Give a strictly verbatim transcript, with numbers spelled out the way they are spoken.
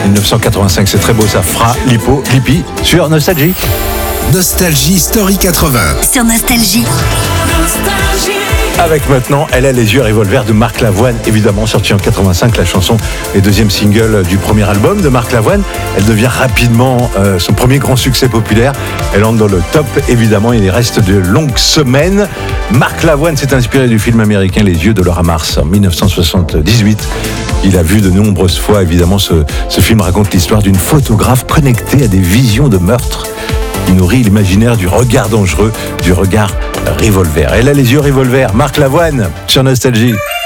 dix-neuf cent quatre-vingt-cinq, c'est très beau ça. Fra, Lipo, Lippi, sur Nostalgie. Nostalgie Story quatre-vingts. Sur Nostalgie. Avec maintenant, Elle a les yeux revolver de Marc Lavoine, évidemment sorti en quatre-vingt-cinq. La chanson est deuxième single du premier album de Marc Lavoine. Elle devient rapidement euh, son premier grand succès populaire. Elle entre dans le top, évidemment, il reste de longues semaines. Marc Lavoine s'est inspiré du film américain Les yeux de Laura Mars en dix-neuf cent soixante-dix-huit. Il a vu de nombreuses fois, évidemment, ce, ce film raconte l'histoire d'une photographe connectée à des visions de meurtre. Il nourrit l'imaginaire du regard dangereux, du regard revolver. Elle a les yeux revolver. Marc Lavoine sur Nostalgie.